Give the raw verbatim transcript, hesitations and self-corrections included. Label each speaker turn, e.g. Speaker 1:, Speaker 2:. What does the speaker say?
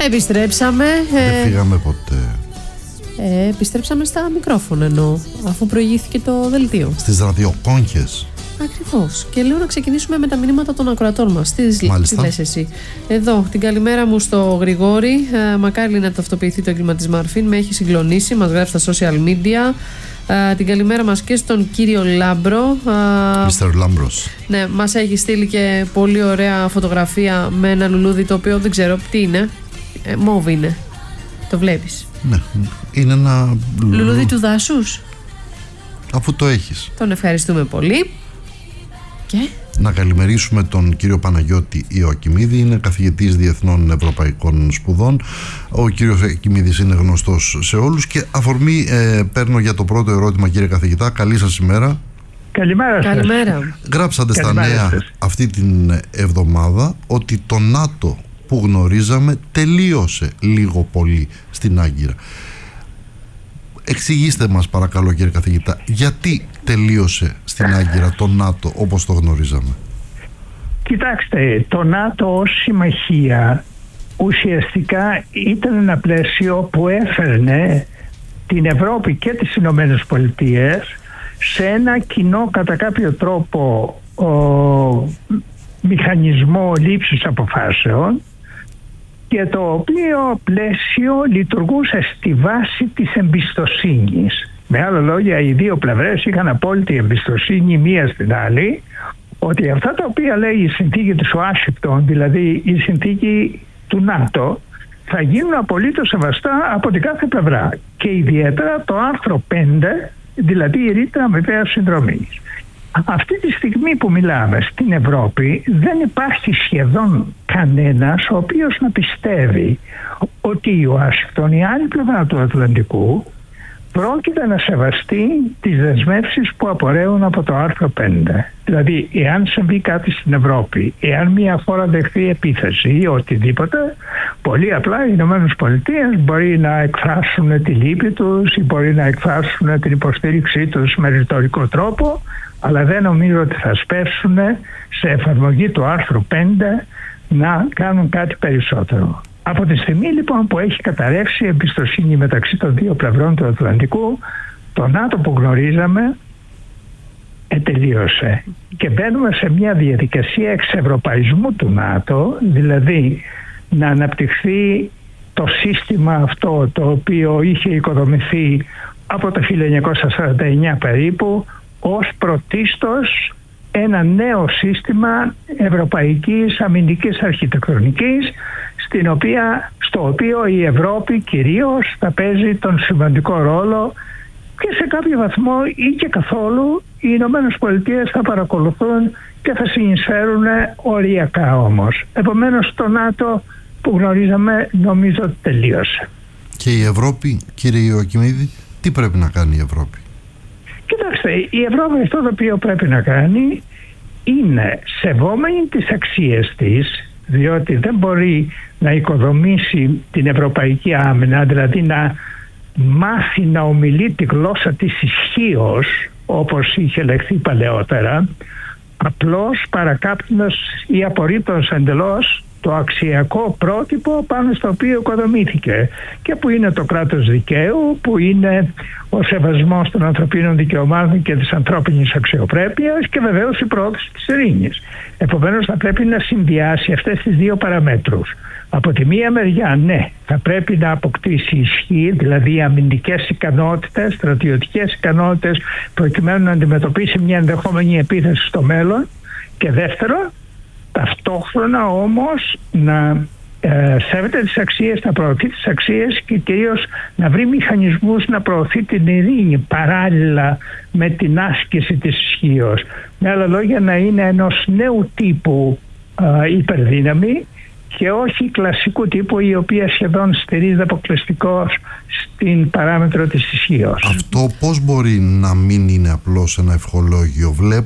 Speaker 1: Επιστρέψαμε.
Speaker 2: Δεν ε... φύγαμε ποτέ.
Speaker 1: Ε, επιστρέψαμε στα μικρόφωνα εννοώ, αφού προηγήθηκε το δελτίο.
Speaker 2: Στις ραδιοκόγχες.
Speaker 1: Ακριβώς. Και λέω να ξεκινήσουμε με τα μηνύματα των ακροατών μας. Τι, τι λες εσύ? Εδώ, την καλημέρα μου στο Γρηγόρη. Ε, μακάρι να ταυτοποιηθεί το έγκλημα της Μαρφίν. Με έχει συγκλονίσει. Μας γράφει στα social media. Ε, την καλημέρα μας και στον κύριο Λάμπρο.
Speaker 2: Μίστερ Λάμπρος.
Speaker 1: Ναι, μας έχει στείλει και πολύ ωραία φωτογραφία με ένα λουλούδι το οποίο δεν ξέρω τι είναι. Ε, μόβ είναι. Το βλέπεις?
Speaker 2: Ναι, είναι ένα
Speaker 1: λουλούδι, λουλούδι του δάσους.
Speaker 2: Αφού το έχεις.
Speaker 1: Τον ευχαριστούμε πολύ. Και
Speaker 2: να καλημερίσουμε τον κύριο Παναγιώτη Ιωακιμίδη, είναι καθηγητής διεθνών ευρωπαϊκών σπουδών. Ο κύριος Ιωακιμίδης είναι γνωστός σε όλους και αφορμή ε, παίρνω για το πρώτο ερώτημα, κύριε καθηγητά. Καλή σας ημέρα.
Speaker 3: Καλημέρα σας.
Speaker 1: Καλημέρα.
Speaker 2: Γράψατε
Speaker 3: Καλημέρα
Speaker 2: στα νέα
Speaker 3: σας.
Speaker 2: αυτή την εβδομάδα ότι το ΝΑΤΟ που γνωρίζαμε τελείωσε λίγο πολύ στην Άγκυρα. Εξηγήστε μας παρακαλώ, κύριε καθηγητά, γιατί τελείωσε στην Άγκυρα το ΝΑΤΟ όπως το γνωρίζαμε?
Speaker 3: Κοιτάξτε, το ΝΑΤΟ ως συμμαχία ουσιαστικά ήταν ένα πλαίσιο που έφερνε την Ευρώπη και τις Ηνωμένες Πολιτείες σε ένα κοινό κατά κάποιο τρόπο ο, μηχανισμό λήψης αποφάσεων, και το οποίο πλαίσιο λειτουργούσε στη βάση της εμπιστοσύνης. Με άλλα λόγια, οι δύο πλευρές είχαν απόλυτη εμπιστοσύνη μία στην άλλη ότι αυτά τα οποία λέει η συνθήκη της Ουάσιγκτον, δηλαδή η συνθήκη του ΝΑΤΟ, θα γίνουν απολύτως σεβαστά από την κάθε πλευρά, και ιδιαίτερα το άρθρο πέντε, δηλαδή η ρήτρα αμοιβαίας συνδρομής. Αυτή τη στιγμή που μιλάμε στην Ευρώπη δεν υπάρχει σχεδόν κανένας ο οποίος να πιστεύει ότι η Ουάσιγκτον, η άλλη πλευρά του Ατλαντικού, πρόκειται να σεβαστεί τις δεσμεύσεις που απορρέουν από το άρθρο πέντε. Δηλαδή, εάν συμβεί κάτι στην Ευρώπη, εάν μια χώρα δεχθεί επίθεση ή οτιδήποτε, πολύ απλά οι Ηνωμένες Πολιτείες μπορεί να εκφράσουν τη λύπη τους ή μπορεί να εκφράσουν την υποστήριξή τους με ρητορικό τρόπο, αλλά δεν νομίζω ότι θα σπεύσουν σε εφαρμογή του άρθρου πέντε να κάνουν κάτι περισσότερο. Από τη στιγμή λοιπόν που έχει καταρρεύσει η εμπιστοσύνη μεταξύ των δύο πλευρών του Ατλαντικού, το ΝΑΤΟ που γνωρίζαμε ετελείωσε. Και μπαίνουμε σε μια διαδικασία εξευρωπαϊσμού του ΝΑΤΟ, δηλαδή να αναπτυχθεί το σύστημα αυτό το οποίο είχε οικοδομηθεί από το χίλια εννιακόσια σαράντα εννιά περίπου, ως πρωτίστως ένα νέο σύστημα ευρωπαϊκής αμυντικής αρχιτεκτονικής, στην οποία, στο οποίο η Ευρώπη κυρίως θα παίζει τον σημαντικό ρόλο, και σε κάποιο βαθμό ή και καθόλου οι Ηνωμένες Πολιτείες θα παρακολουθούν και θα συνεισφέρουν οριακά όμως. Επομένως το ΝΑΤΟ που γνωρίζαμε νομίζω ότι τελείωσε.
Speaker 2: Και η Ευρώπη, κύριε Ιωακιμίδη, τι πρέπει να κάνει η Ευρώπη?
Speaker 3: Κοιτάξτε, η Ευρώπη αυτό το οποίο πρέπει να κάνει είναι, σεβόμενη τις αξίες της, διότι δεν μπορεί να οικοδομήσει την ευρωπαϊκή άμυνα, δηλαδή να μάθει να ομιλεί τη γλώσσα της ισχύως όπως είχε λεχθεί παλαιότερα, απλώς παρακάπτοντας ή απορρίπτοντας εντελώς το αξιακό πρότυπο πάνω στο οποίο οικοδομήθηκε, και που είναι το κράτος δικαίου, που είναι ο σεβασμός των ανθρωπίνων δικαιωμάτων και της ανθρώπινης αξιοπρέπειας, και βεβαίως η προώθηση της ειρήνης. Επομένως θα πρέπει να συνδυάσει αυτές τις δύο παραμέτρους. Από τη μία μεριά, ναι, θα πρέπει να αποκτήσει ισχύ, δηλαδή αμυντικές ικανότητες, στρατιωτικές ικανότητες, προκειμένου να αντιμετωπίσει μια ενδεχόμενη επίθεση στο μέλλον, και δεύτερον, ταυτόχρονα όμως να ε, σέβεται τις αξίες, να προωθεί τις αξίες και κυρίως να βρει μηχανισμούς να προωθεί την ειρήνη παράλληλα με την άσκηση της ισχύως. Με άλλα λόγια, να είναι ενός νέου τύπου ε, υπερδύναμη και όχι κλασικού τύπου, η οποία σχεδόν στηρίζεται αποκλειστικώς στην παράμετρο της ισχύως.
Speaker 2: Αυτό πώς μπορεί να μην είναι απλώς ένα ευχολόγιο? Βλέπω